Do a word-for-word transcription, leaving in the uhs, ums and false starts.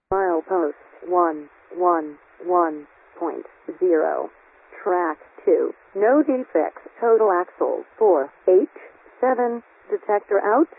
Milepost one one one point zero. Track two. No defects. Total axle four eight seven. Detector out.